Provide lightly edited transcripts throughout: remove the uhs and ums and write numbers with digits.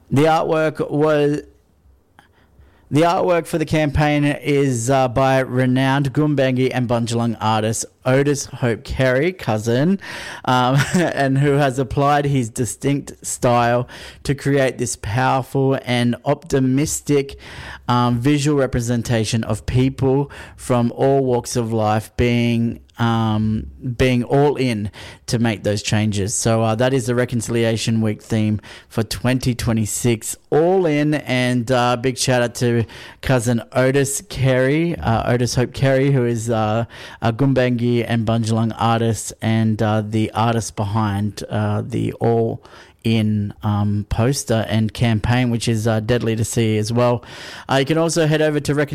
The artwork for the campaign is by renowned Gumbaynggirr and Bundjalung artist Otis Hope Carey, cousin, and who has applied his distinct style to create this powerful and optimistic visual representation of people from all walks of life being all in to make those changes. So that is the Reconciliation Week theme for 2026, all in. And big shout out to cousin Otis Hope Carey, who is a Gumbaynggirr and Bundjalung artist and the artist behind the All In poster and campaign, which is deadly to see as well. You can also head over to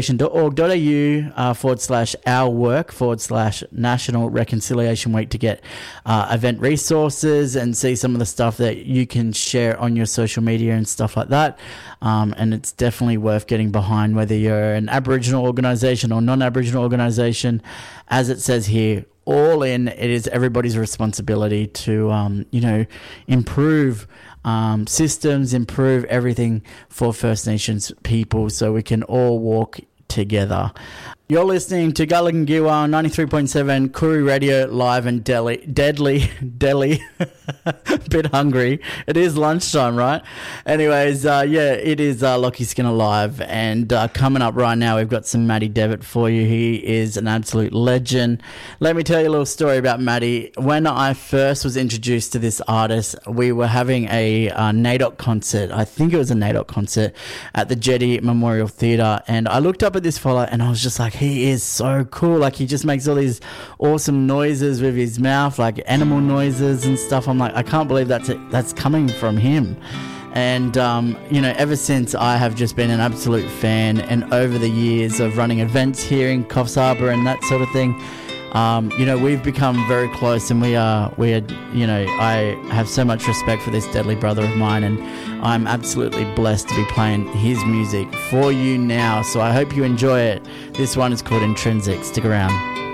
reconciliation.org.au/our work/National Reconciliation Week to get event resources and see some of the stuff that you can share on your social media and stuff like that. And it's definitely worth getting behind, whether you're an Aboriginal organisation or non-Aboriginal organisation. As it says here, all in, it is everybody's responsibility to, improve systems, improve everything for First Nations people so we can all walk together. You're listening to Gullah Giwa 93.7 Koori Radio live and deadly, bit hungry. It is lunchtime, right? Anyways, it is Lockie Skinner live, and coming up right now, we've got some Matty Devitt for you. He is an absolute legend. Let me tell you a little story about Matty. When I first was introduced to this artist, we were having a NAIDOC concert. I think it was a NAIDOC concert at the Jetty Memorial Theatre, and I looked up at this fella, and I was just like, he is so cool. Like, he just makes all these awesome noises with his mouth, like animal noises and stuff. I'm like, I can't believe that's coming from him. And, ever since, I have just been an absolute fan. And over the years of running events here in Coffs Harbour and that sort of thing, we've become very close, and I have so much respect for this deadly brother of mine, and I'm absolutely blessed to be playing his music for you now. So I hope you enjoy it. This one is called Intrinsic. Stick around.